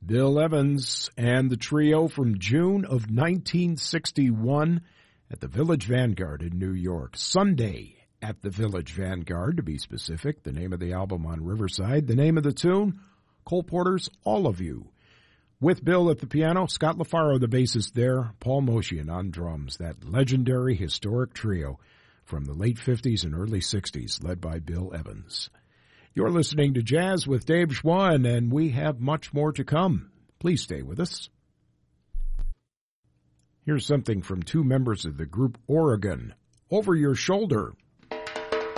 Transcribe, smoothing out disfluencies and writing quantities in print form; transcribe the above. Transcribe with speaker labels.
Speaker 1: Bill Evans and the trio from June of 1961 at the Village Vanguard in New York. Sunday at the Village Vanguard, to be specific. The name of the album on Riverside. The name of the tune, Cole Porter's All of You. With Bill at the piano, Scott LaFaro, the bassist there, Paul Motian on drums. That legendary, historic trio from the late 50s and early 60s, led by Bill Evans. You're listening to Jazz with Dave Schwann, and we have much more to come. Please stay with us. Here's something from two members of the group Oregon, Over Your Shoulder.